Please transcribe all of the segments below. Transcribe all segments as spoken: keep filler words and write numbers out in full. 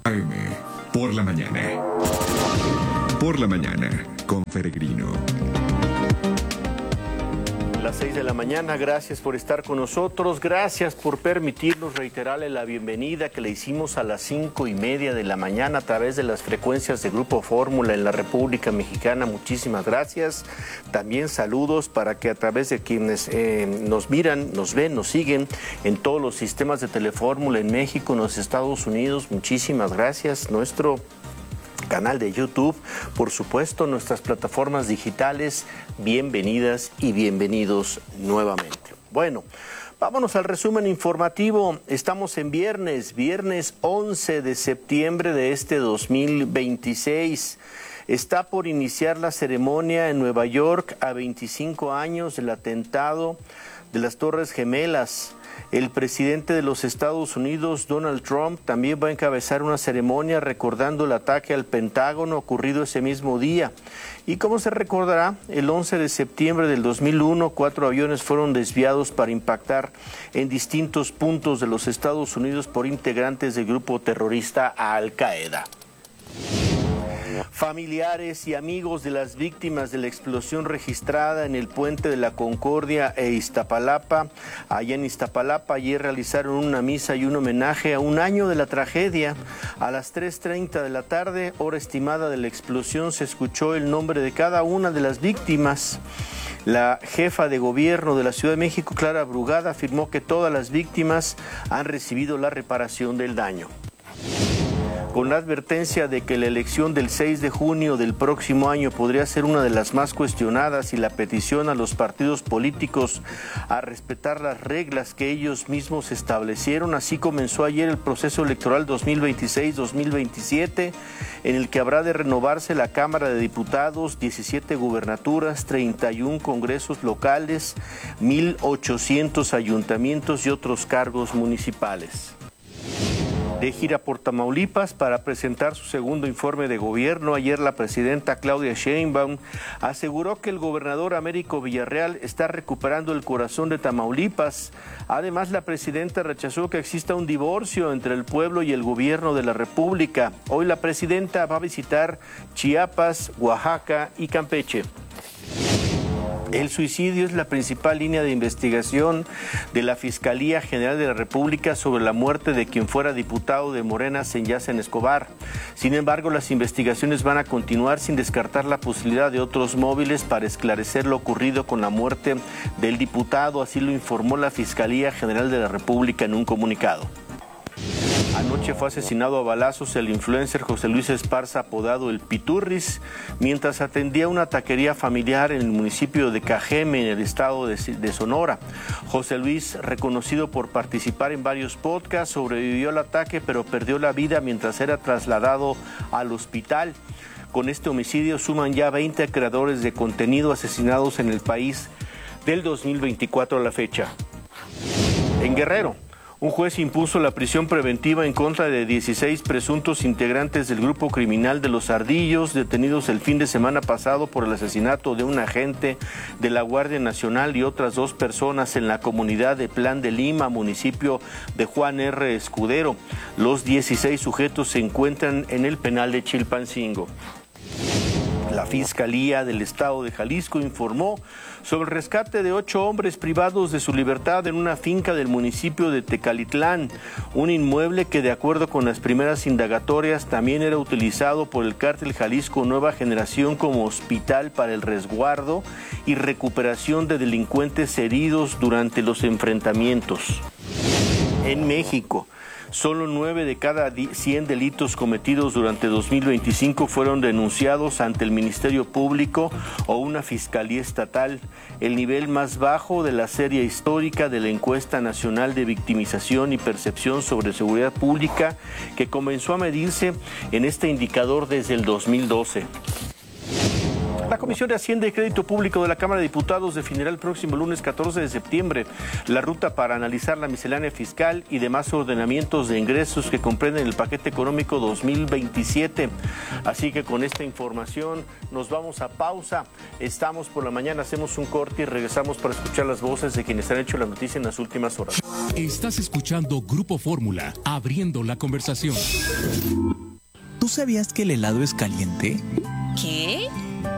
A M, por la mañana. Por la mañana, con Peregrino. Las seis de la mañana, gracias por estar con nosotros, gracias por permitirnos reiterarle la bienvenida que le hicimos a las cinco y media de la mañana a través de las frecuencias de Grupo Fórmula en la República Mexicana. Muchísimas gracias. También saludos para que a través de quienes eh, nos miran, nos ven, nos siguen en todos los sistemas de Telefórmula en México, en los Estados Unidos. Muchísimas gracias. Nuestro canal de YouTube, por supuesto, nuestras plataformas digitales, bienvenidas y bienvenidos nuevamente. Bueno, vámonos al resumen informativo. Estamos en viernes, viernes once de septiembre de este dos mil veintiséis. Está por iniciar la ceremonia en Nueva York a veinticinco años del atentado de las Torres Gemelas. El presidente de los Estados Unidos, Donald Trump, también va a encabezar una ceremonia recordando el ataque al Pentágono ocurrido ese mismo día. Y como se recordará, el once de septiembre del dos mil uno, cuatro aviones fueron desviados para impactar en distintos puntos de los Estados Unidos por integrantes del grupo terrorista Al-Qaeda. Familiares y amigos de las víctimas de la explosión registrada en el Puente de la Concordia e Iztapalapa, allá en Iztapalapa, ayer realizaron una misa y un homenaje a un año de la tragedia. A las tres treinta de la tarde, hora estimada de la explosión, se escuchó el nombre de cada una de las víctimas. La jefa de gobierno de la Ciudad de México, Clara Brugada, afirmó que todas las víctimas han recibido la reparación del daño. Con la advertencia de que la elección del seis de junio del próximo año podría ser una de las más cuestionadas y la petición a los partidos políticos a respetar las reglas que ellos mismos establecieron, así comenzó ayer el proceso electoral dos mil veintiséis dos mil veintisiete, en el que habrá de renovarse la Cámara de Diputados, diecisiete gubernaturas, treinta y uno congresos locales, mil ochocientos ayuntamientos y otros cargos municipales. De gira por Tamaulipas para presentar su segundo informe de gobierno, ayer la presidenta Claudia Sheinbaum aseguró que el gobernador Américo Villarreal está recuperando el corazón de Tamaulipas. Además, la presidenta rechazó que exista un divorcio entre el pueblo y el gobierno de la República. Hoy la presidenta va a visitar Chiapas, Oaxaca y Campeche. El suicidio es la principal línea de investigación de la Fiscalía General de la República sobre la muerte de quien fuera diputado de Morena, Senyacen Escobar. Sin embargo, las investigaciones van a continuar sin descartar la posibilidad de otros móviles para esclarecer lo ocurrido con la muerte del diputado, así lo informó la Fiscalía General de la República en un comunicado. Anoche fue asesinado a balazos el influencer José Luis Esparza, apodado El Piturris, mientras atendía una taquería familiar en el municipio de Cajeme, en el estado de, de Sonora. José Luis, reconocido por participar en varios podcasts, sobrevivió al ataque, pero perdió la vida mientras era trasladado al hospital. Con este homicidio suman ya veinte creadores de contenido asesinados en el país del dos mil veinticuatro a la fecha. En Guerrero, un juez impuso la prisión preventiva en contra de dieciséis presuntos integrantes del grupo criminal de Los Ardillos, detenidos el fin de semana pasado por el asesinato de un agente de la Guardia Nacional y otras dos personas en la comunidad de Plan de Lima, municipio de Juan R. Escudero. Los dieciséis sujetos se encuentran en el penal de Chilpancingo. La Fiscalía del Estado de Jalisco informó sobre el rescate de ocho hombres privados de su libertad en una finca del municipio de Tecalitlán, un inmueble que, de acuerdo con las primeras indagatorias, también era utilizado por el cártel Jalisco Nueva Generación como hospital para el resguardo y recuperación de delincuentes heridos durante los enfrentamientos. En México, solo nueve de cada cien delitos cometidos durante dos mil veinticinco fueron denunciados ante el Ministerio Público o una fiscalía estatal, el nivel más bajo de la serie histórica de la Encuesta Nacional de Victimización y Percepción sobre Seguridad Pública, que comenzó a medirse en este indicador desde el dos mil doce. La Comisión de Hacienda y Crédito Público de la Cámara de Diputados definirá el próximo lunes catorce de septiembre la ruta para analizar la miscelánea fiscal y demás ordenamientos de ingresos que comprenden el paquete económico dos mil veintisiete. Así que con esta información nos vamos a pausa. Estamos por la mañana, hacemos un corte y regresamos para escuchar las voces de quienes han hecho la noticia en las últimas horas. Estás escuchando Grupo Fórmula, abriendo la conversación. ¿Tú sabías que el helado es caliente? ¿Qué?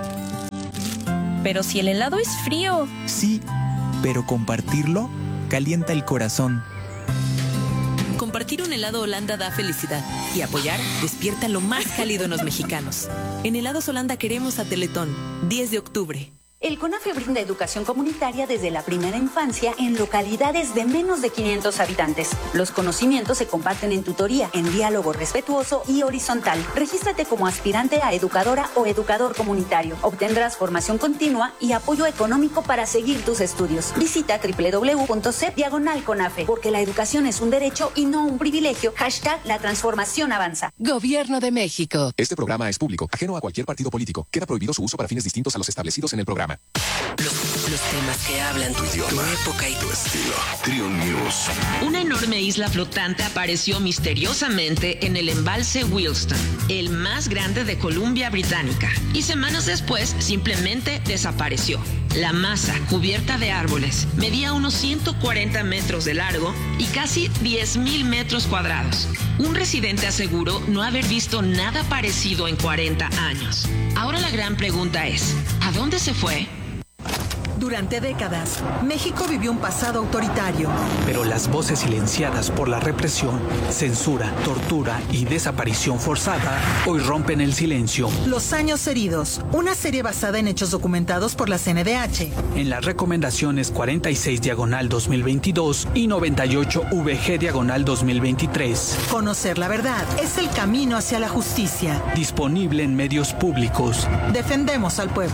Pero si el helado es frío. Sí, pero compartirlo calienta el corazón. Compartir un helado Holanda da felicidad y apoyar despierta lo más cálido en los mexicanos. En Helados Holanda queremos a Teletón, diez de octubre. El CONAFE brinda educación comunitaria desde la primera infancia en localidades de menos de quinientos habitantes. Los conocimientos se comparten en tutoría, en diálogo respetuoso y horizontal. Regístrate como aspirante a educadora o educador comunitario. Obtendrás formación continua y apoyo económico para seguir tus estudios. Visita doble u doble u doble u punto c e diagonal CONAFE, porque la educación es un derecho y no un privilegio. Hashtag la transformación avanza. Gobierno de México. Este programa es público, ajeno a cualquier partido político. Queda prohibido su uso para fines distintos a los establecidos en el programa. Los, los temas que hablan tu idioma, tu época y tu estilo. Trio News. Una enorme isla flotante apareció misteriosamente en el embalse Williston, el más grande de Columbia Británica, y semanas después simplemente desapareció. La masa, cubierta de árboles, medía unos ciento cuarenta metros de largo y casi diez mil metros cuadrados. Un residente aseguró no haber visto nada parecido en cuarenta años. Ahora la gran pregunta es, ¿a dónde se fue? Durante décadas, México vivió un pasado autoritario. Pero las voces silenciadas por la represión, censura, tortura y desaparición forzada hoy rompen el silencio. Los años heridos, una serie basada en hechos documentados por la C N D H. En las recomendaciones cuarenta y seis diagonal dos mil veintidós y noventa y ocho V G diagonal dos mil veintitrés. Conocer la verdad es el camino hacia la justicia. Disponible en medios públicos. Defendemos al pueblo.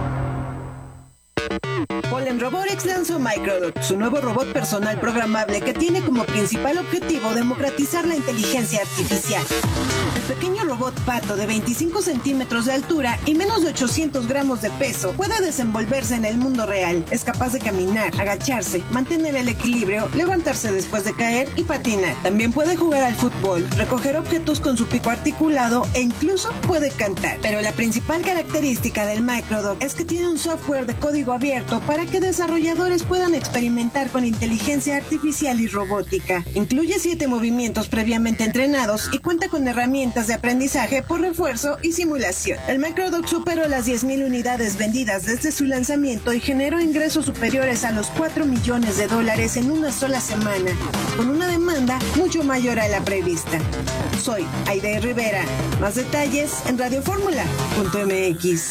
Polen Robotics lanzó Microdot, su nuevo robot personal programable que tiene como principal objetivo democratizar la inteligencia artificial. El pequeño robot pato de veinticinco centímetros de altura y menos de ochocientos gramos de peso puede desenvolverse en el mundo real. Es capaz de caminar, agacharse, mantener el equilibrio, levantarse después de caer y patinar. También puede jugar al fútbol, recoger objetos con su pico articulado e incluso puede cantar. Pero la principal característica del Microdot es que tiene un software de código abierto para que desarrolladores puedan experimentar con inteligencia artificial y robótica. Incluye siete movimientos previamente entrenados y cuenta con herramientas de aprendizaje por refuerzo y simulación. El Microdot superó las diez mil unidades vendidas desde su lanzamiento y generó ingresos superiores a los cuatro millones de dólares en una sola semana, con una demanda mucho mayor a la prevista. Soy Aide Rivera. Más detalles en radioformula punto m x.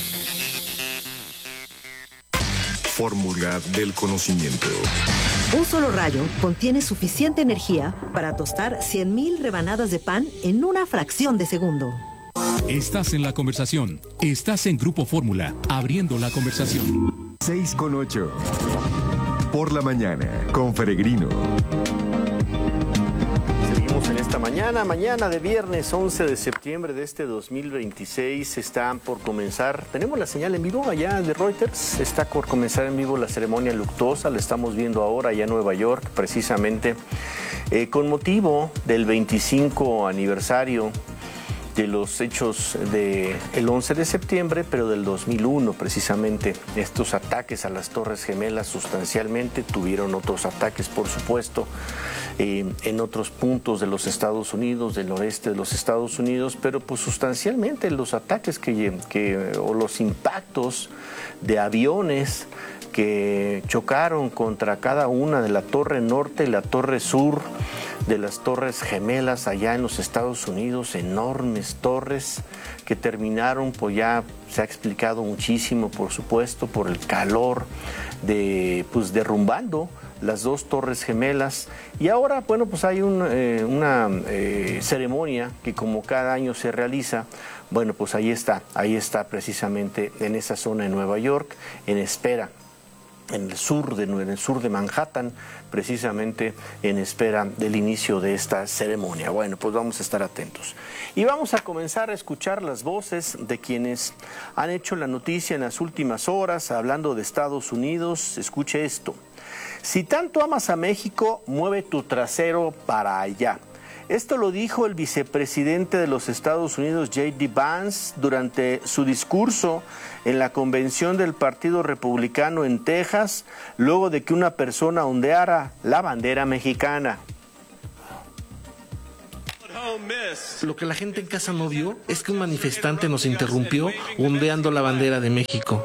Fórmula del conocimiento. Un solo rayo contiene suficiente energía para tostar cien mil rebanadas de pan en una fracción de segundo. Estás en la conversación. Estás en Grupo Fórmula, abriendo la conversación. seis con ocho. Por la mañana, con Peregrino. En esta mañana, mañana de viernes once de septiembre de este dos mil veintiséis, está por comenzar, tenemos la señal en vivo allá de Reuters, está por comenzar en vivo la ceremonia luctuosa, la estamos viendo ahora allá en Nueva York, precisamente eh, con motivo del veinticinco aniversario de los hechos del once de septiembre, pero del dos mil uno precisamente. Estos ataques a las Torres Gemelas sustancialmente tuvieron otros ataques, por supuesto, eh, en otros puntos de los Estados Unidos, del noreste de los Estados Unidos, pero pues sustancialmente los ataques que, que o los impactos de aviones que chocaron contra cada una de la Torre Norte y la Torre Sur, de las Torres Gemelas allá en los Estados Unidos, enormes torres que terminaron, pues ya se ha explicado muchísimo, por supuesto, por el calor, de pues derrumbando las dos Torres Gemelas. Y ahora, bueno, pues hay un, eh, una eh, ceremonia que como cada año se realiza. Bueno, pues ahí está, ahí está precisamente en esa zona de Nueva York, en espera en el sur de, en el sur de Manhattan, precisamente en espera del inicio de esta ceremonia. Bueno, pues vamos a estar atentos. Y vamos a comenzar a escuchar las voces de quienes han hecho la noticia en las últimas horas, hablando de Estados Unidos. Escuche esto. Si tanto amas a México, mueve tu trasero para allá. Esto lo dijo el vicepresidente de los Estados Unidos, J D Vance, durante su discurso en la convención del Partido Republicano en Texas, luego de que una persona ondeara la bandera mexicana. Lo que la gente en casa no vio es que un manifestante nos interrumpió ondeando la bandera de México.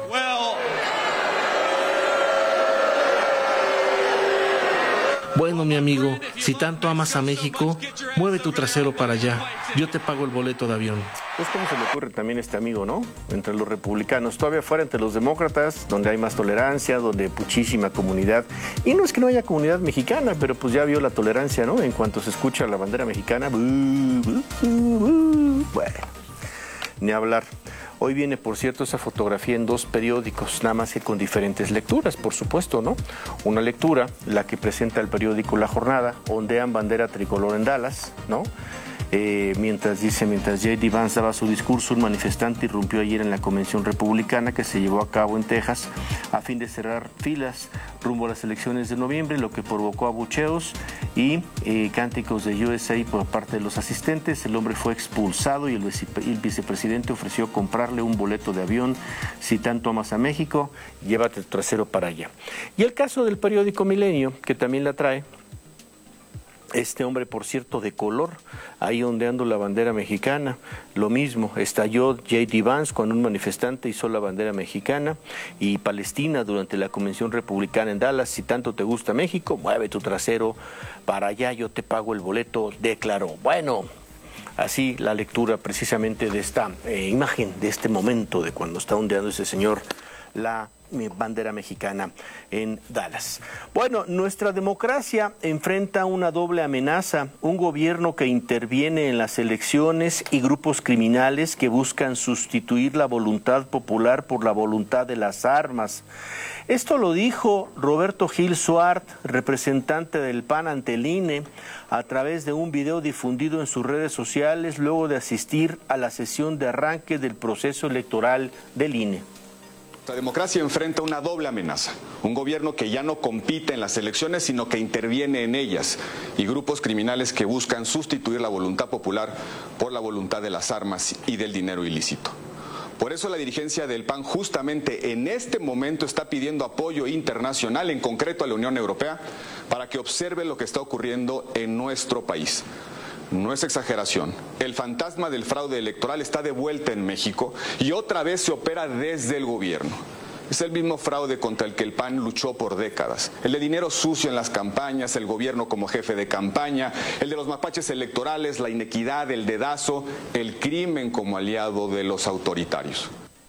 Bueno, mi amigo, si tanto amas a México, mueve tu trasero para allá. Yo te pago el boleto de avión. Pues cómo se le ocurre también este amigo, ¿no? Entre los republicanos, todavía fuera entre los demócratas, donde hay más tolerancia, donde hay muchísima comunidad. Y no es que no haya comunidad mexicana, pero pues ya vio la tolerancia, ¿no? En cuanto se escucha la bandera mexicana, bueno, ni hablar. Hoy viene, por cierto, esa fotografía en dos periódicos, nada más que con diferentes lecturas, por supuesto, ¿no? Una lectura, la que presenta el periódico La Jornada, ondean bandera tricolor en Dallas, ¿no? Eh, mientras dice, mientras J D Vance daba su discurso, un manifestante irrumpió ayer en la convención republicana que se llevó a cabo en Texas a fin de cerrar filas rumbo a las elecciones de noviembre, lo que provocó abucheos y eh, cánticos de U S A por parte de los asistentes. El hombre fue expulsado y el, vice, el vicepresidente ofreció comprarle un boleto de avión. Si tanto amas a México, llévate el trasero para allá. Y el caso del periódico Milenio, que también la trae, este hombre, por cierto, de color, ahí ondeando la bandera mexicana. Lo mismo, estalló J D Vance cuando un manifestante hizo la bandera mexicana. Y Palestina, durante la convención republicana en Dallas, si tanto te gusta México, mueve tu trasero para allá, yo te pago el boleto, declaró. Bueno, así la lectura precisamente de esta eh, imagen, de este momento de cuando está ondeando ese señor la bandera mexicana en Dallas. Bueno, nuestra democracia enfrenta una doble amenaza, un gobierno que interviene en las elecciones y grupos criminales que buscan sustituir la voluntad popular por la voluntad de las armas. Esto lo dijo Roberto Gil Suart, representante del P A N ante el I N E, a través de un video difundido en sus redes sociales luego de asistir a la sesión de arranque del proceso electoral del I N E. La democracia enfrenta una doble amenaza, un gobierno que ya no compite en las elecciones, sino que interviene en ellas, y grupos criminales que buscan sustituir la voluntad popular por la voluntad de las armas y del dinero ilícito. Por eso la dirigencia del P A N justamente en este momento está pidiendo apoyo internacional, en concreto a la Unión Europea, para que observe lo que está ocurriendo en nuestro país. No es exageración, el fantasma del fraude electoral está de vuelta en México y otra vez se opera desde el gobierno. Es el mismo fraude contra el que el P A N luchó por décadas. El de dinero sucio en las campañas, el gobierno como jefe de campaña, el de los mapaches electorales, la inequidad, el dedazo, el crimen como aliado de los autoritarios.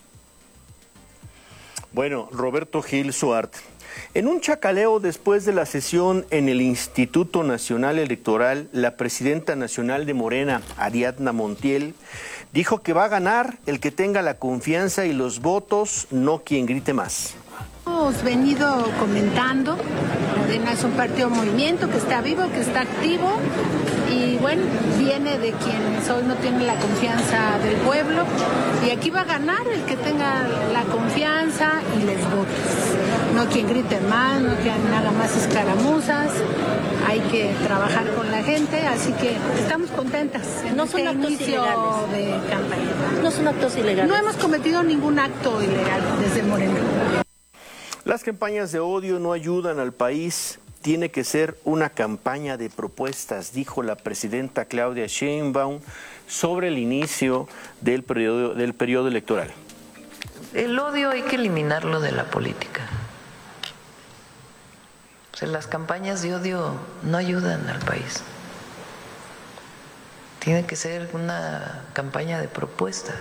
Bueno, Roberto Gil Suart. En un chacaleo después de la sesión en el Instituto Nacional Electoral, la presidenta nacional de Morena, Ariadna Montiel, dijo que va a ganar el que tenga la confianza y los votos, no quien grite más. Hemos venido comentando, Morena es un partido movimiento que está vivo, que está activo y bueno, viene de quienes hoy no tienen la confianza del pueblo y aquí va a ganar el que tenga la confianza y les votos, no quien grite más, no quien haga más escaramuzas, hay que trabajar con la gente, así que estamos contentas en no son este actos inicio ilegales. de campaña. No son actos ilegales. No hemos cometido ningún acto ilegal desde Morena. Las campañas de odio no ayudan al país. Tiene que ser una campaña de propuestas, dijo la presidenta Claudia Sheinbaum sobre el inicio del periodo, del periodo electoral. El odio hay que eliminarlo de la política. O sea, las campañas de odio no ayudan al país. Tiene que ser una campaña de propuestas.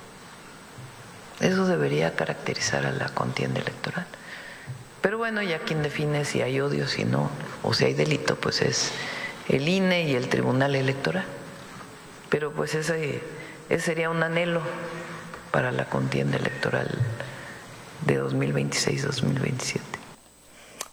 Eso debería caracterizar a la contienda electoral. Pero bueno, ya quien define si hay odio, si no, o si hay delito, pues es el I N E y el Tribunal Electoral. Pero pues ese, ese sería un anhelo para la contienda electoral de dos mil veintiséis a dos mil veintisiete.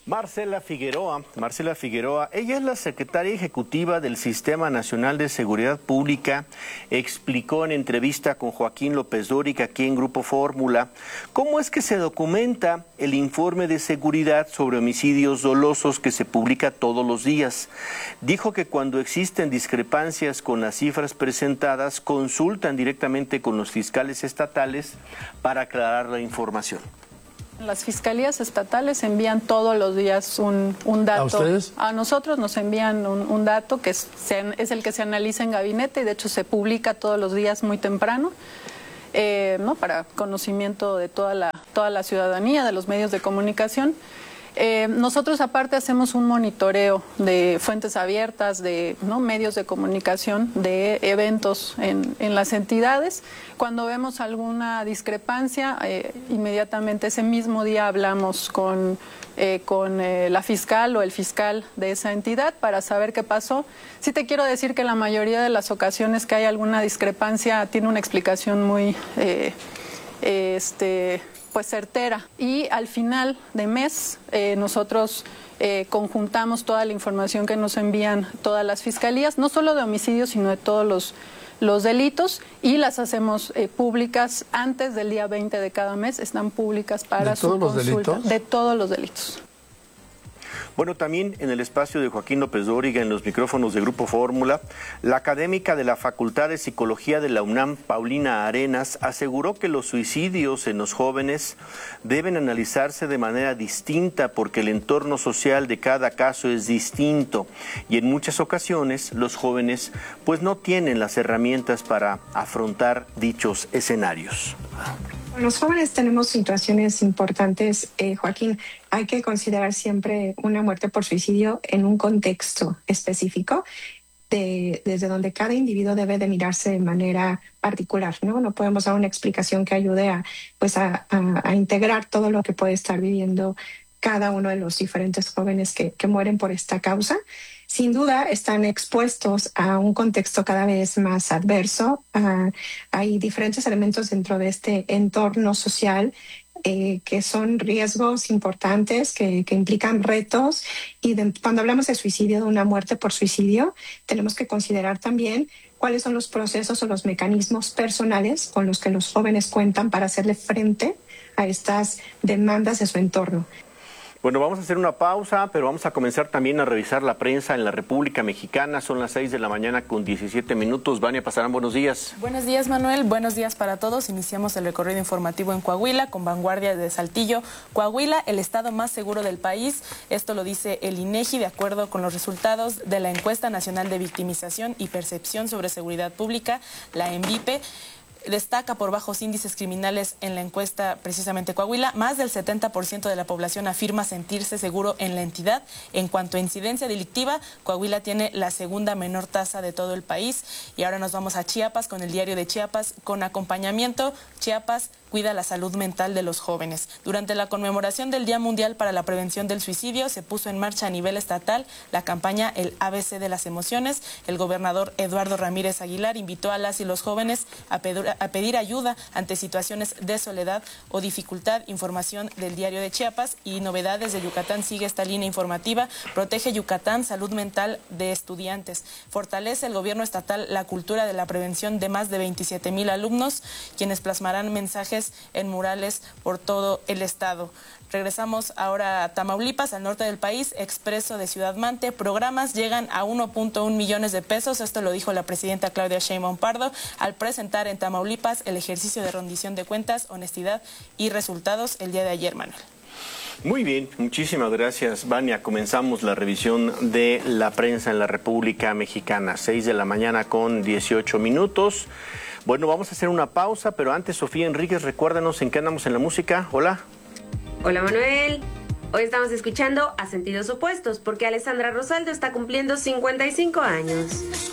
Marcela Figueroa, Marcela Figueroa, ella es la secretaria ejecutiva del Sistema Nacional de Seguridad Pública, explicó en entrevista con Joaquín López Dóriga aquí en Grupo Fórmula cómo es que se documenta el informe de seguridad sobre homicidios dolosos que se publica todos los días. Dijo que cuando existen discrepancias con las cifras presentadas, consultan directamente con los fiscales estatales para aclarar la información. Las fiscalías estatales envían todos los días un, un dato. ¿A ustedes? A nosotros nos envían un, un dato que es, se, es el que se analiza en gabinete y de hecho se publica todos los días muy temprano, eh, ¿no? Para conocimiento de toda la, toda la ciudadanía, de los medios de comunicación. Eh, nosotros aparte hacemos un monitoreo de fuentes abiertas, de ¿no? medios de comunicación, de eventos en, en las entidades. Cuando vemos alguna discrepancia, eh, inmediatamente ese mismo día hablamos con, eh, con eh, la fiscal o el fiscal de esa entidad para saber qué pasó. Sí te quiero decir que la mayoría de las ocasiones que hay alguna discrepancia tiene una explicación muy... Eh, este pues certera, y al final de mes eh, nosotros eh, conjuntamos toda la información que nos envían todas las fiscalías, no solo de homicidios sino de todos los, los delitos, y las hacemos eh, públicas antes del día veinte de cada mes, están públicas para su consulta. ¿De todos los delitos? De todos los delitos. Bueno, también en el espacio de Joaquín López Dóriga, en los micrófonos de Grupo Fórmula, la académica de la Facultad de Psicología de la UNAM, Paulina Arenas, aseguró que los suicidios en los jóvenes deben analizarse de manera distinta porque el entorno social de cada caso es distinto y en muchas ocasiones los jóvenes pues no tienen las herramientas para afrontar dichos escenarios. Los jóvenes tenemos situaciones importantes, eh, Joaquín. Hay que considerar siempre una muerte por suicidio en un contexto específico, de, desde donde cada individuo debe de mirarse de manera particular, ¿no? No podemos dar una explicación que ayude a, pues a, a, a integrar todo lo que puede estar viviendo cada uno de los diferentes jóvenes que, que mueren por esta causa. Sin duda están expuestos a un contexto cada vez más adverso. Uh, hay diferentes elementos dentro de este entorno social eh, que son riesgos importantes, que, que implican retos. Y de, cuando hablamos de suicidio, de una muerte por suicidio, tenemos que considerar también cuáles son los procesos o los mecanismos personales con los que los jóvenes cuentan para hacerle frente a estas demandas de su entorno. Bueno, vamos a hacer una pausa, pero vamos a comenzar también a revisar la prensa en la República Mexicana. Son las seis de la mañana con diecisiete minutos. Vania Pasarán, buenos días. Buenos días, Manuel. Buenos días para todos. Iniciamos el recorrido informativo en Coahuila con Vanguardia de Saltillo. Coahuila, el estado más seguro del país. Esto lo dice el INEGI de acuerdo con los resultados de la Encuesta Nacional de Victimización y Percepción sobre Seguridad Pública, la ENVIPE. Destaca por bajos índices criminales en la encuesta precisamente Coahuila. Más del setenta por ciento de la población afirma sentirse seguro en la entidad. En cuanto a incidencia delictiva, Coahuila tiene la segunda menor tasa de todo el país. Y ahora nos vamos a Chiapas con el diario de Chiapas con acompañamiento. Chiapas cuida la salud mental de los jóvenes. Durante la conmemoración del Día Mundial para la Prevención del Suicidio, se puso en marcha a nivel estatal la campaña El A B C de las Emociones. El gobernador Eduardo Ramírez Aguilar invitó a las y los jóvenes a pedir, a pedir ayuda ante situaciones de soledad o dificultad. Información del diario de Chiapas y novedades de Yucatán. Sigue esta línea informativa. Protege Yucatán, salud mental de estudiantes. Fortalece el gobierno estatal la cultura de la prevención de más de veintisiete mil alumnos, quienes plasmarán mensajes en murales por todo el estado. Regresamos ahora a Tamaulipas, al norte del país. Expreso de Ciudad Mante. Programas llegan a uno punto uno millones de pesos. Esto lo dijo la presidenta Claudia Sheinbaum Pardo al presentar en Tamaulipas el ejercicio de rendición de cuentas, honestidad y resultados el día de ayer, Manuel. Muy bien, muchísimas gracias, Vania. Comenzamos la revisión de la prensa en la República Mexicana. seis de la mañana con dieciocho minutos. Bueno, vamos a hacer una pausa, pero antes, Sofía Enríquez, recuérdanos en qué andamos en la música. Hola. Hola, Manuel. Hoy estamos escuchando A Sentidos Opuestos, porque Alessandra Rosaldo está cumpliendo cincuenta y cinco años.